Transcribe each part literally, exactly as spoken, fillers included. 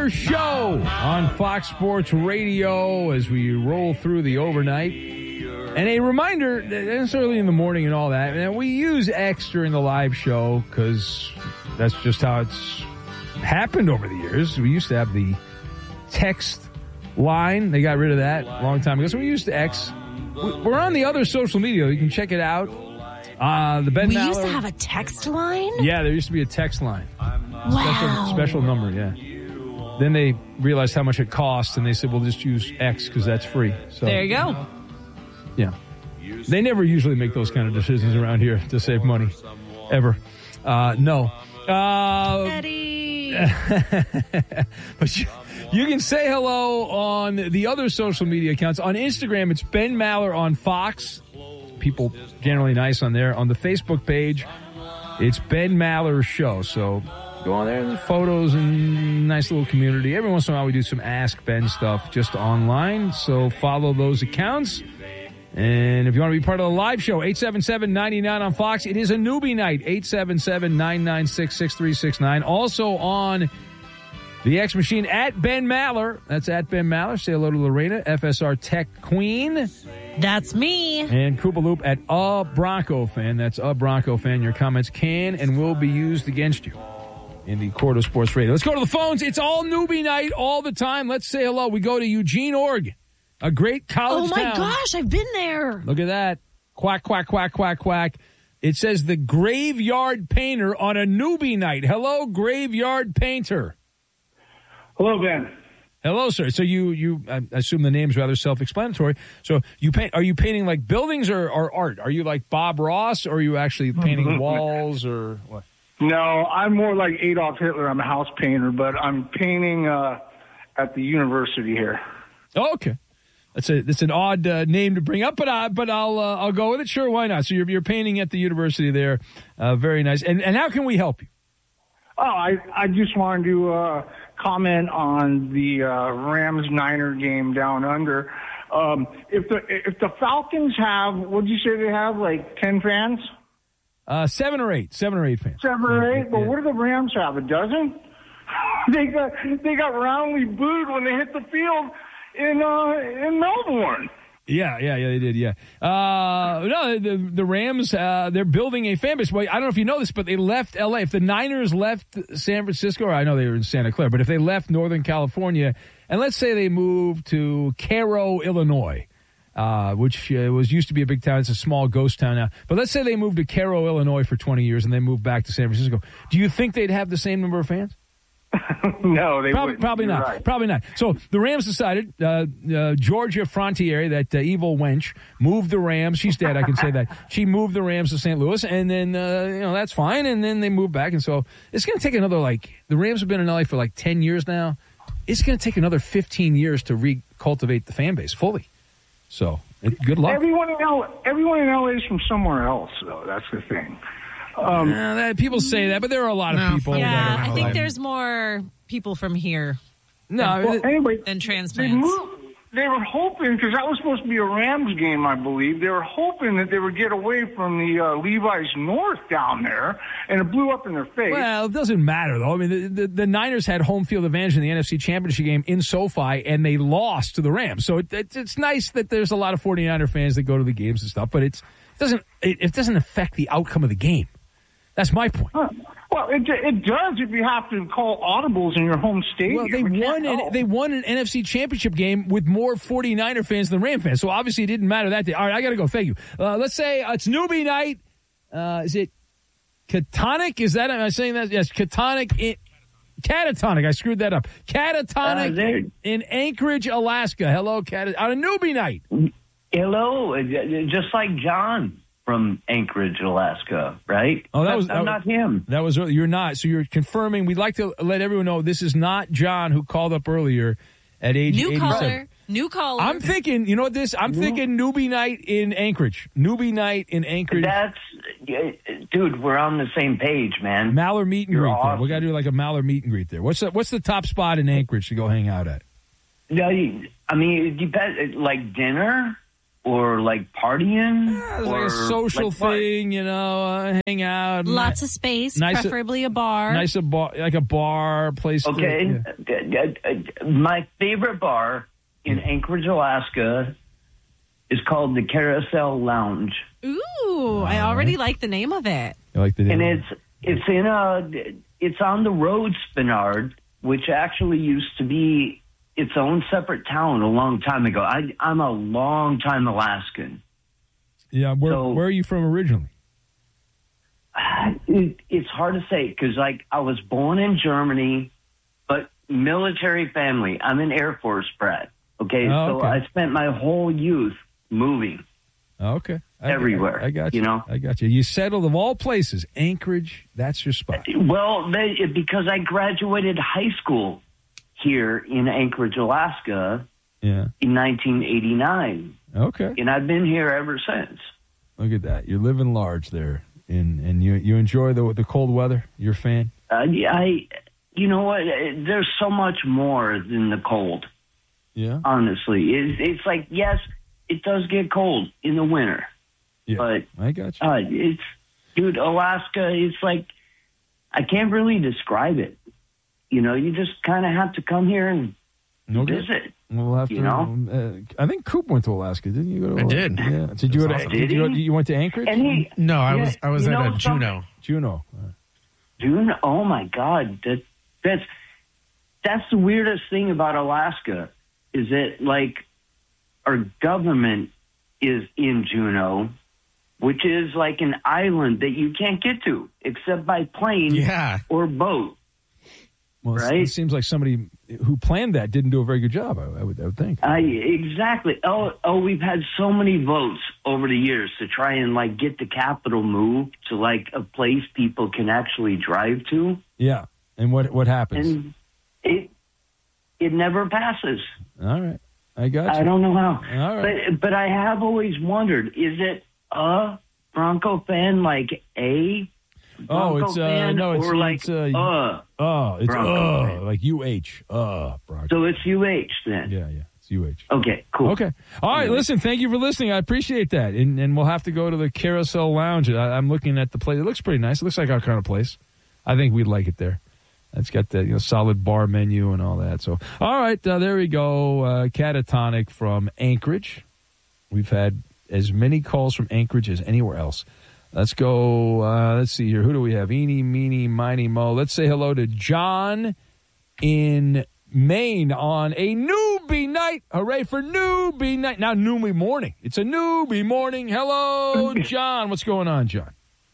Maller Show on Fox Sports Radio as we roll through the overnight. And a reminder, it's early in the morning and all that, and we use X during the live show because that's just how it's happened over the years. We used to have the text line. They got rid of that a long time ago. So we used X. We're on the other social media. You can check it out. Uh, the Ben we Maller, used to have a text line? Yeah, there used to be a text line. Wow. Special, special number, yeah. Then they realized how much it costs, and they said, we'll just use X because that's free. So there you go. Yeah. They never usually make those kind of decisions around here to save money. Ever. Uh, no. Uh, Eddie. But you, you can say hello on the other social media accounts. On Instagram, it's Ben Maller on Fox. People generally nice on there. On the Facebook page, it's Ben Maller Show. So go on there. There's photos and nice little community. Every once in a while, we do some Ask Ben stuff just online. So follow those accounts. And if you want to be part of the live show, eight seven seven, nine nine on Fox. It is a newbie night, eight seven seven, nine nine six, six three six nine. Also on the X Machine, at Ben Maller. That's at Ben Maller. Say hello to Lorena, F S R Tech Queen. That's me. And Koopa Loop at A Bronco Fan. That's A Bronco Fan. Your comments can and will be used against you in the Court of Sports Radio. Let's go to the phones. It's all newbie night all the time. Let's say hello. We go to Eugene, Oregon. A great college town. Oh, my town. gosh, I've been there. Look at that. Quack, quack, quack, quack, quack. It says the Graveyard Painter on a newbie night. Hello, Graveyard Painter. Hello, Ben. Hello, sir. So you, you, I assume the name's rather self-explanatory. So you paint, are you painting like buildings or, or art? Are you like Bob Ross, or are you actually painting walls or what? No, I'm more like Adolf Hitler. I'm a house painter, but I'm painting uh, at the university here. Oh, okay. That's a that's an odd uh, name to bring up, but I, but I'll uh, I'll go with it. Sure, why not? So you're you're painting at the university there. Uh, very nice. And and how can we help you? Oh, I I just wanted to uh, comment on the uh, Rams Niner game down under. Um, if the if the Falcons have, what did you say they have, like ten fans? Uh, seven or eight, seven or eight fans. Seven or eight. Yeah. Well, what do the Rams have? A dozen? they got they got roundly booed when they hit the field in uh, in Melbourne. Yeah, yeah, yeah, they did, yeah. Uh, no, the, the Rams, uh, they're building a fan base. Well, I don't know if you know this, but they left L A. If the Niners left San Francisco, or I know they were in Santa Clara, but if they left Northern California, and let's say they moved to Cairo, Illinois, uh, which uh, was used to be a big town. It's a small ghost town now. But let's say they moved to Cairo, Illinois for twenty years, and then moved back to San Francisco. Do you think they'd have the same number of fans? No, they probably, wouldn't. probably You're not. right. Probably not. So the Rams decided, uh, uh, Georgia Frontiere, that uh, evil wench, moved the Rams. She's dead, I can say that. She moved the Rams to Saint Louis, and then, uh, you know, that's fine. And then they moved back. And so it's going to take another, like, the Rams have been in L A for like ten years now. It's going to take another fifteen years to recultivate the fan base fully. So good luck. Everyone in L A, everyone in L A is from somewhere else, though. That's the thing. Um, Uh, that, people say that, but there are a lot of No, people. yeah, Yeah, that are I think like- there's more people from here No, well, it- anyway, than they transplants. moved. They were hoping, because that was supposed to be a Rams game, I believe. They were hoping that they would get away from the uh, Levi's North down there, and it blew up in their face. Well, it doesn't matter, though. I mean, the, the, the Niners had home field advantage in the N F C Championship game in SoFi, and they lost to the Rams. So it, it, it's nice that there's a lot of 49er fans that go to the games and stuff, but it's, it doesn't it, it doesn't affect the outcome of the game. That's my point. Huh. Well, it it does if you have to call audibles in your home stadium. Well, they You can't won an, help. they won an N F C Championship game with more 49er fans than Ram fans. So obviously it didn't matter that day. All right, I got to go. Thank you. Uh, let's say uh, it's newbie night. Uh, is it Catonic? Is that, am I saying that? Yes, Catonic. In, Catatonic. I screwed that up. Catatonic Uh, there- in Anchorage, Alaska. Hello, Cat on a newbie night. Hello, uh, just like John from Anchorage, Alaska, right? Oh, that I'm- was- I'm that not him. That was early. You're not. So you're confirming. We'd like to let everyone know this is not John who called up earlier at age New eighty-seven. caller. New caller. I'm thinking, you know what this? I'm thinking newbie night in Anchorage. Newbie night in Anchorage. That's, uh, dude, we're on the same page, man. Maller meet and You're greet there. awesome. We got to do like a Maller meet and greet there. What's the, what's the top spot in Anchorage to go hang out at? No, you- I mean, it depends, like dinner or like partying? Yeah, it's or like a social like what? thing, you know, uh, hang out. Lots of space, Nice- preferably a bar. Nice a bar, like a bar place. to- Okay. yeah. Uh, uh, My favorite bar in Anchorage, Alaska is called the Carousel Lounge. Ooh, I already like the name of it. I like the And it's it's in a it's on the road Spinard, which actually used to be its own separate town a long time ago. I, I'm a long time Alaskan. yeah. Where, so- where are you from originally? It, it's hard to say because, like, I was born in Germany, but military family. I'm an Air Force brat. Okay, Oh, so okay. I spent my whole youth moving. Oh, okay, I, Everywhere, I, I got you. you know? I got you. You settled of all places, Anchorage. That's your spot. Well, they, because I graduated high school here in Anchorage, Alaska, Yeah. in nineteen eighty-nine, Okay. and I've been here ever since. Look at that. You're living large there, in and you you enjoy the the cold weather. You're a fan. Uh, I, you know what? There's so much more than the cold. Yeah. Honestly, it's, it's like yes, it does get cold in the winter, Yeah. but I got you. uh, it's dude, Alaska. It's like I can't really describe it. You know, you just kind of have to come here and Okay. visit. We'll have to. You know? um, uh, I think Coop went to Alaska, didn't you? Go to I Alaska? did. Yeah. Did you go to? Awesome. Did you, go, Did he? you went to Anchorage? And he, No, I Yeah, was I was you at know a some- Juneau. Juneau. Uh, June. Oh my God, that that's that's the weirdest thing about Alaska is that like our government is in Juneau, which is like an island that you can't get to except by plane Yeah. or boat. Well, it- Right? it seems like somebody who planned that didn't do a very good job. I, I would, I would think. I exactly. Oh, oh, we've had so many votes over the years to try and like get the capital moved to like a place people can actually drive to, Yeah. And what what happens? and it it never passes. All right. I got you. I don't know how. All right. But but I have always wondered: is it a Bronco fan like a Oh, Bronco it's uh, fan, no, it's or like it's uh, uh? oh, it's Bronco uh, fan. like U H, uh, Bronco. So it's U H then. Yeah, yeah, it's U H. Okay, cool. Okay. All right. Listen, thank you for listening. I appreciate that. And, and we'll have to go to the Carousel Lounge. I, I'm looking at the place. It looks pretty nice. It looks like our kind of place. I think we'd like it there. It's got the you know solid bar menu and all that. So, all right, uh, there we go. Uh, Catatonic from Anchorage. We've had as many calls from Anchorage as anywhere else. Let's go. Uh, let's see here. Who do we have? Eeny, meeny, miny, mo. Let's say hello to John in Maine on a newbie night. Hooray for newbie night. Now, newbie morning. It's a newbie morning. Hello, John. What's going on, John?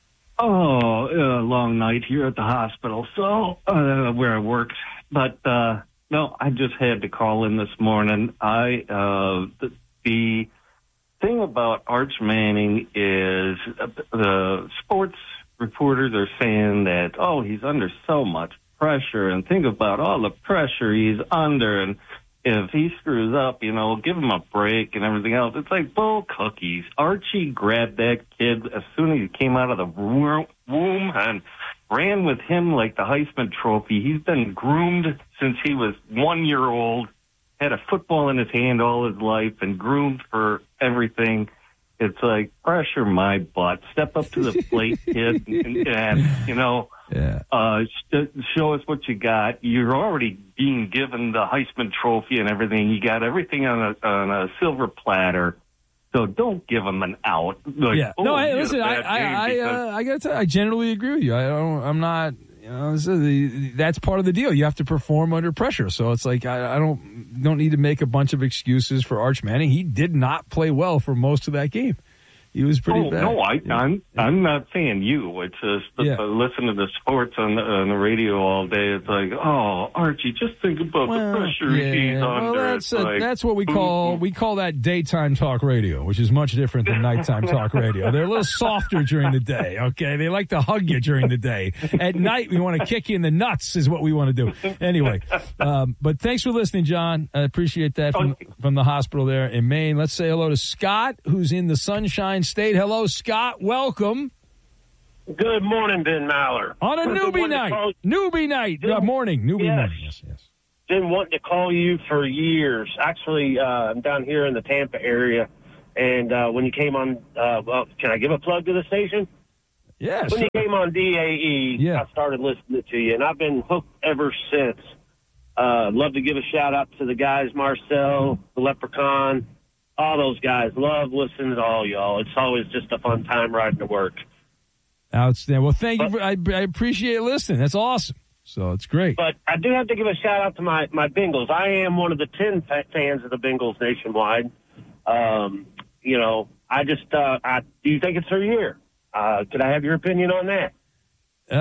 Oh, a long night here at the hospital, so uh, where I work. But uh, no, I just had to call in this morning. I uh, the, the thing about Arch Manning is uh, the sports reporters are saying that oh he's under so much pressure, and think about all the pressure he's under, and if he screws up, you know, give him a break and everything else. It's like bull cookies. Archie grabbed that kid as soon as he came out of the womb and ran with him like the Heisman Trophy. He's been groomed since he was one year old, had a football in his hand all his life, and groomed for everything. It's like, pressure my butt. Step up to the plate, kid, and, and you know, Yeah. uh, sh- show us what you got. You're already being given the Heisman Trophy and everything. You got everything on a, on a silver platter. So don't give them an out. Like, Yeah. oh, No, hey, you had a listen, I, bad I, game I, because- uh, I got to I generally agree with you. I don't, I'm not, you know, this is the, that's part of the deal. You have to perform under pressure. So it's like, I, I don't, don't need to make a bunch of excuses for Arch Manning. He did not play well for most of that game. He was pretty Oh bad. no, I, Yeah. I'm I'm not saying you. It's just Yeah. uh, listen to the sports on the, on the radio all day. It's like, oh, Archie, just think about Well, the pressure yeah. he's Well, under. that's, It's uh, like, that's what we call we call that daytime talk radio, which is much different than nighttime talk radio. They're a little softer during the day, okay? They like to hug you during the day. At night, we want to kick you in the nuts is what we want to do. Anyway, um, but thanks for listening, John. I appreciate that from, from the hospital there in Maine. Let's say hello to Scott, who's in the Sunshine State. Hello, Scott. Welcome. Good morning, Ben Maller. On a Been newbie wanting to night. call- Newbie night. Uh, morning. Newbie Yes. morning. Yes, yes. Been wanting to call you for years. Actually, uh, I'm down here in the Tampa area, And uh, when you came on, uh, well, can I give a plug to the station? Yeah, When sure. you came on D A E, Yeah. I started listening to you, and I've been hooked ever since. Uh, love to give a shout-out to the guys, Marcel, the Leprechaun, all those guys. Love listening to all y'all. It's always just a fun time riding to work. Outstanding. Well, thank you. For, I, I appreciate listening. That's awesome. So it's great. But I do have to give a shout-out to my, my Bengals. I am one of the ten fa- fans of the Bengals nationwide. Um, you know, I just uh, I do you think it's their year? Uh, could I have your opinion on that? Uh,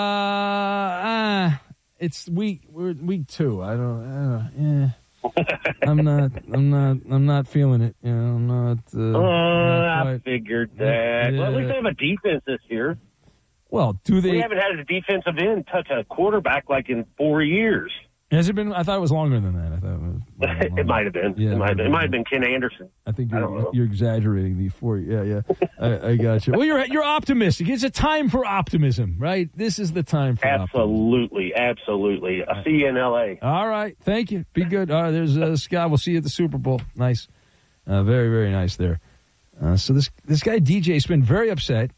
uh it's week. We're week two. I don't. I don't yeah. I'm not. I'm not. I'm not feeling it. You know, I'm not. Uh, Uh, not I quite- figured that. Yeah. Well, at least they have a defense this year. Well, do they? We haven't had a defensive end touch a quarterback like in four years. Has it been? I thought it was longer than that. I thought it was. It might have been. Yeah, it might have been. It might have been Ken Anderson. I think I don't you're, know. you're exaggerating the four. Yeah, yeah. I, I got you. Well, you're you're optimistic. It's a time for optimism, right? This is the time for optimism. Absolutely, absolutely. I'll see you in L A. All right. Thank you. Be good. All right. There's uh, Scott. We'll see you at the Super Bowl. Nice. Uh, very, very nice there. Uh, so this this guy D J's been very upset.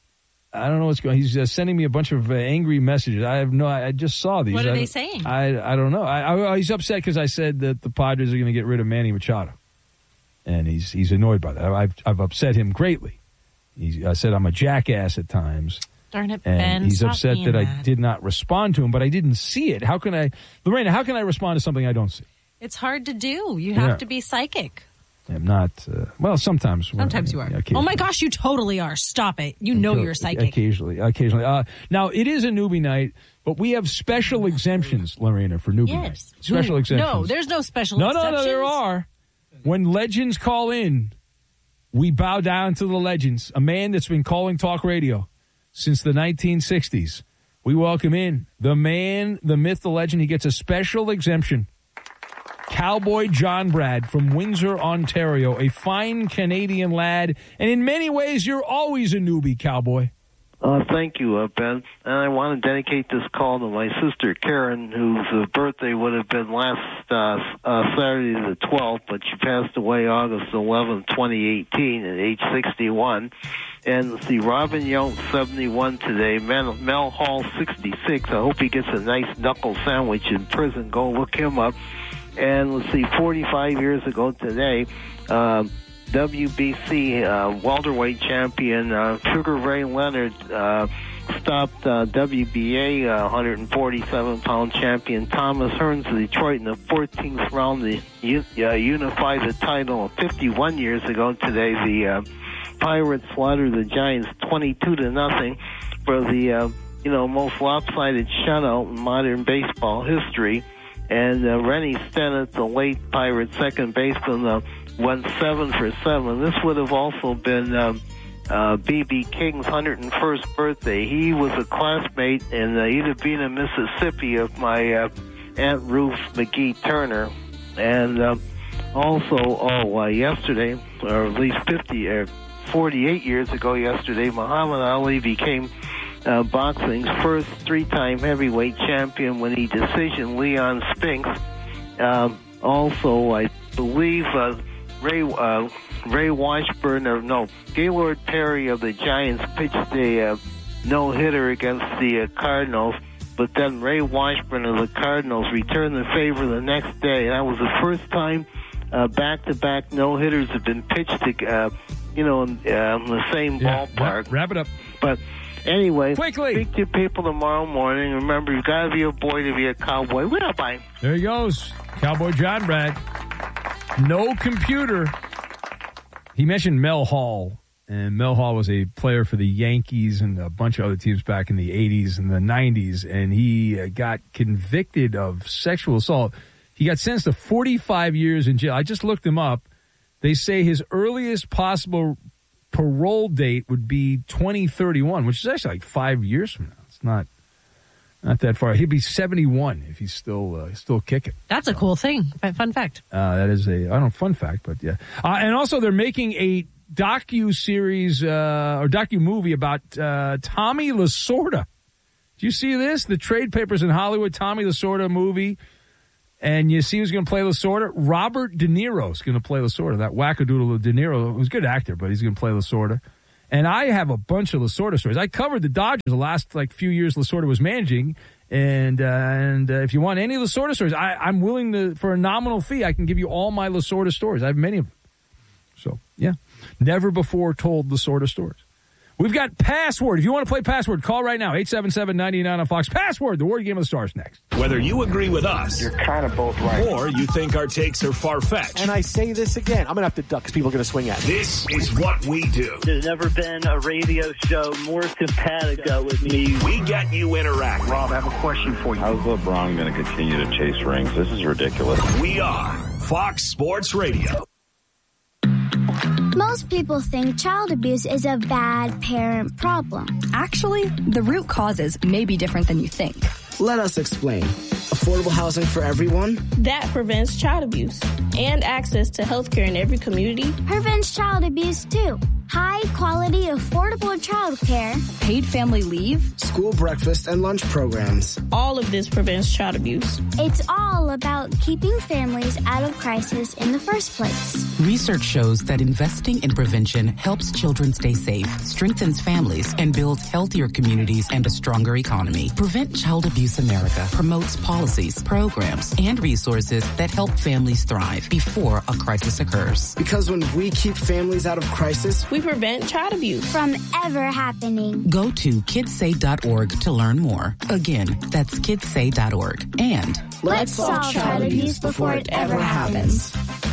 I don't know what's going on. He's uh, sending me a bunch of uh, angry messages. I have no I just saw these. What are I they don't- saying? I I don't know. I, I he's upset because I said that the Padres are going to get rid of Manny Machado, and he's he's annoyed by that. I've I've upset him greatly. He's, I said I'm a jackass at times, Darn it, and Ben. he's stop upset being that I mad. did not respond to him, but I didn't see it. How can I, Lorena? How can I respond to something I don't see? It's hard to do. You have Yeah. to be psychic. I'm not. Uh, well, sometimes. Sometimes you are. Yeah, Oh my gosh, you totally are. Stop it. You know you're psychic. Occasionally, occasionally. Uh, now it is a newbie night, but we have special exemptions, Lorena, for newbie night. Yes. Special Ooh, exemptions. No, there's no special no, exceptions. no, no. There are. When legends call in, we bow down to the legends. A man that's been calling talk radio since the nineteen sixties. We welcome in the man, the myth, the legend. He gets a special exemption. Cowboy John Brad from Windsor, Ontario, a fine Canadian lad, and in many ways, you're always a newbie, Cowboy. Uh, thank you, uh, Ben. And I want to dedicate this call to my sister Karen, whose uh, birthday would have been last uh, uh, Saturday the twelfth, but she passed away August eleventh, twenty eighteen, at age sixty-one. And let's see, Robin Young, seventy-one today, Mel, Mel Hall, sixty-six. I hope he gets a nice knuckle sandwich in prison. Go look him up. And let's see, forty-five years ago today, uh, W B C uh, welterweight champion uh, Sugar Ray Leonard uh, stopped uh, W B A uh, one forty-seven pound champion Thomas Hearns of Detroit in the fourteenth round to u- uh, unify the title. fifty-one years ago today, the uh, Pirates slaughtered the Giants twenty-two to nothing for the uh, you know most lopsided shutout in modern baseball history. And uh, Rennie Stennett, the late Pirate second baseman, uh, went seven for seven. This would have also been um, uh, B B King's one hundred first birthday. He was a classmate in uh, Ida Bena, Mississippi, of my uh, Aunt Ruth McGee Turner. And uh, also, oh, uh, yesterday, or at least fifty, or forty-eight years ago yesterday, Muhammad Ali became Uh, boxing's first three-time heavyweight champion when he decisioned Leon Spinks. Um, also, I believe uh, Ray uh, Ray Washburn, or no, Gaylord Perry of the Giants pitched a uh, no-hitter against the uh, Cardinals, but then Ray Washburn of the Cardinals returned the favor the next day. That was the first time uh, back-to-back no-hitters have been pitched, to, uh, you know, in, uh, in the same Yeah, ballpark. wrap, wrap it up. But anyway, Quickly. speak to people tomorrow morning. Remember, you got to be a boy to be a cowboy. Well, bye. There he goes. Cowboy John Brad. No computer. He mentioned Mel Hall. And Mel Hall was a player for the Yankees and a bunch of other teams back in the eighties and the nineties. And he uh, got convicted of sexual assault. He got sentenced to forty-five years in jail. I just looked him up. They say his earliest possible parole date would be twenty thirty-one, which is actually like five years from now. It's not not that far. He'd be seventy-one if he's still uh, still kicking. That's a cool thing. Fun- Fun fact. Uh, that is a I don't know fun fact, but yeah. Uh, and also they're making a docu series uh, or docu movie about uh, Tommy Lasorda. Do you see this? The trade papers in Hollywood, Tommy Lasorda movie. And you see who's going to play Lasorda? Robert De Niro is going to play Lasorda. That wackadoodle of De Niro was a good actor, but he's going to play Lasorda. And I have a bunch of Lasorda stories. I covered the Dodgers the last like few years Lasorda was managing. And uh, and uh, if you want any Lasorda stories, I, I'm willing to, for a nominal fee, I can give you all my Lasorda stories. I have many of them. So, yeah. Never before told Lasorda stories. We've got Password. If you want to play Password, call right now. eight seven seven, nine nine on Fox. Password, the Word Game of the Stars next. Whether you agree with us, You're kind of both right. or you think our takes are far-fetched. And I say this again, I'm going to have to duck because people are going to swing at me. This is what we do. There's never been a radio show more simpatico with me. We get you interact. Rob, I have a question for you. How's LeBron going to continue to chase rings? This is ridiculous. We are Fox Sports Radio. Most people think child abuse is a bad parent problem. Actually, the root causes may be different than you think. Let us explain. Affordable housing for everyone? That prevents child abuse and access to health care in every community. Prevents child abuse, too. High quality, affordable child care. Paid family leave. School breakfast and lunch programs. All of this prevents child abuse. It's all about keeping families out of crisis in the first place. Research shows that investing in prevention helps children stay safe, strengthens families, and builds healthier communities and a stronger economy. Prevent Child Abuse America promotes policies, programs, and resources that help families thrive before a crisis occurs. Because when we keep families out of crisis, we prevent child abuse from ever happening. Go to kids say dot org to learn more. Again, that's kids say dot org. And let's solve child abuse before it ever happens.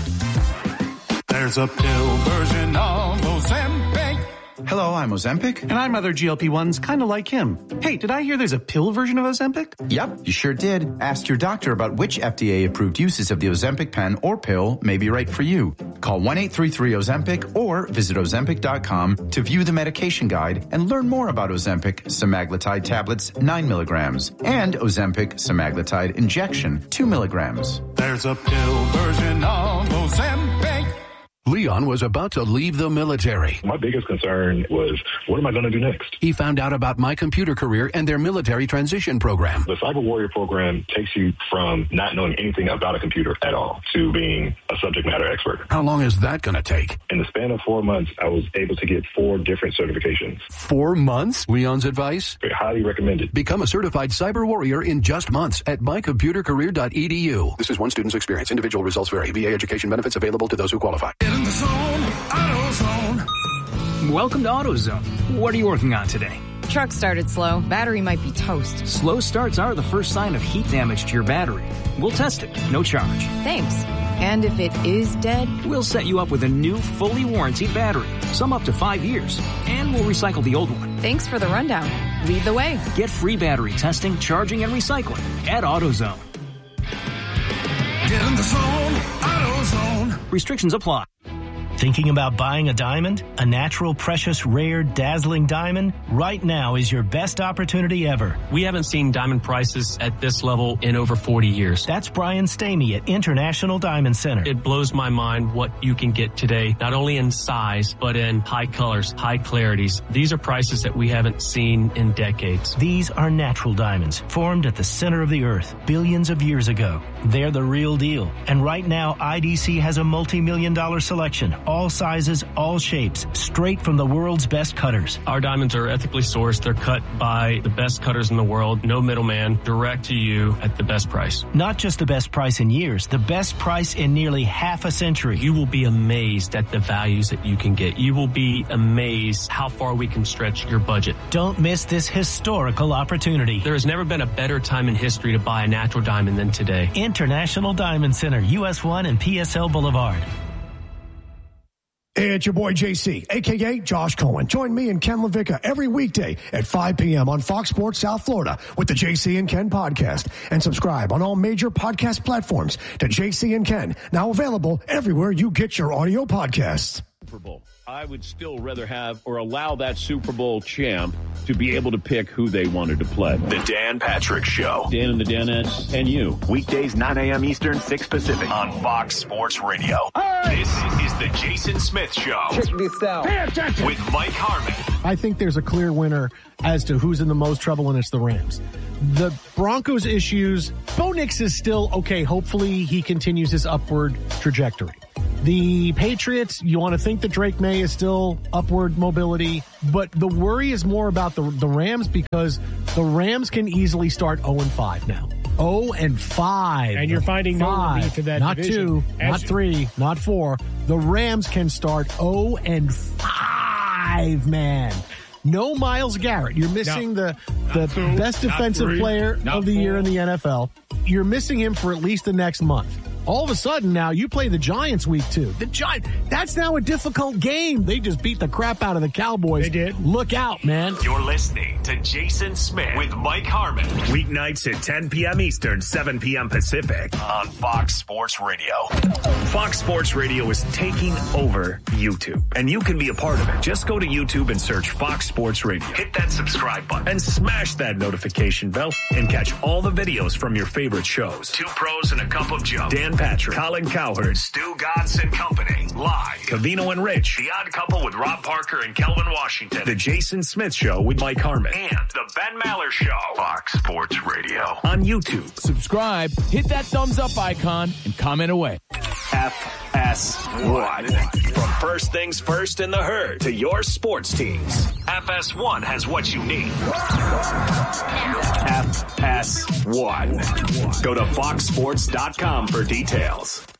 There's a pill version of Ozempic. Hello, I'm Ozempic. And I'm other G L P ones kind of like him. Hey, did I hear there's a pill version of Ozempic? Yep, you sure did. Ask your doctor about which F D A-approved uses of the Ozempic pen or pill may be right for you. Call one eight three three Ozempic or visit Ozempic dot com to view the medication guide and learn more about Ozempic semaglutide tablets nine milligrams and Ozempic semaglutide injection two milligrams. There's a pill version of Ozempic. Leon was about to leave the military. My biggest concern was, what am I going to do next? He found out about My Computer Career and their military transition program. The Cyber Warrior program takes you from not knowing anything about a computer at all to being a subject matter expert. How long is that going to take? In the span of four months, I was able to get four different certifications. Four months? Leon's advice? I highly recommend it. Become a certified Cyber Warrior in just months at my computer career dot e d u. This is one student's experience. Individual results vary. V A education benefits available to those who qualify. In the zone, AutoZone. Welcome to AutoZone. What are you working on today? Truck started slow. Battery might be toast. Slow starts are the first sign of heat damage to your battery. We'll test it. No charge. Thanks. And if it is dead? We'll set you up with a new, fully warranted battery. Some up to five years. And we'll recycle the old one. Thanks for the rundown. Lead the way. Get free battery testing, charging, and recycling at AutoZone. Get in the zone, AutoZone. Restrictions apply. Thinking about buying a diamond? A natural, precious, rare, dazzling diamond? Right now is your best opportunity ever. We haven't seen diamond prices at this level in over forty years. That's Brian Stamey at International Diamond Center. It blows my mind what you can get today, not only in size, but in high colors, high clarities. These are prices that we haven't seen in decades. These are natural diamonds, formed at the center of the earth billions of years ago. They're the real deal. And right now, I D C has a multi-million dollar selection. All sizes, all shapes, straight from the world's best cutters. Our diamonds are ethically sourced. They're cut by the best cutters in the world. No middleman, direct to you at the best price. Not just the best price in years, the best price in nearly half a century. You will be amazed at the values that you can get. You will be amazed how far we can stretch your budget. Don't miss this historical opportunity. There has never been a better time in history to buy a natural diamond than today. International Diamond Center, U S one and P S L Boulevard. Hey, it's your boy J C, a k a. Josh Cohen. Join me and Ken LaVicka every weekday at five p.m. on Fox Sports South Florida with the J C and Ken podcast. And subscribe on all major podcast platforms to J C and Ken, now available everywhere you get your audio podcasts. Super Bowl. I would still rather have or allow that Super Bowl champ to be able to pick who they wanted to play. The Dan Patrick Show. Dan and the Danettes and you. Weekdays, nine a.m. Eastern, six Pacific. On Fox Sports Radio. Hey! This is the Jason Smith Show. Check this out. Pay attention. With Mike Harmon. I think there's a clear winner as to who's in the most trouble, and it's the Rams. The Broncos' issues, Bo Nix is still okay. Hopefully he continues his upward trajectory. The Patriots, you want to think that Drake May is still upward mobility, but the worry is more about the the Rams because the Rams can easily start oh and five now. oh and five. And you're finding no five, relief in that not division. two, As not you- three, not four. The Rams can start oh and five, man. No Myles Garrett. You're missing No. the the two, best not defensive three, player not of the year four. in the N F L. You're missing him for at least the next month. All of a sudden now you play the Giants week two. The Giants, that's now a difficult game. They just beat the crap out of the Cowboys. They did. Look out, man. You're listening to Jason Smith with Mike Harmon. Weeknights at ten p.m. Eastern, seven p.m. Pacific on Fox Sports Radio. Fox Sports Radio is taking over YouTube, and you can be a part of it. Just go to YouTube and search Fox Sports Radio. Hit that subscribe button and smash that notification bell and catch all the videos from your favorite shows. Two Pros and a Cup of Joe. Dan Patrick, Colin Cowherd, Stu Godson and Company. Live. Cavino and Rich. The Odd Couple with Rob Parker and Kelvin Washington. The Jason Smith Show with Mike Harmon. And The Ben Maller Show. Fox Sports Radio. On YouTube. Subscribe, hit that thumbs up icon, and comment away. F S one. From first things first in the herd to your sports teams. F S one has what you need. F S one. Go to fox sports dot com for details.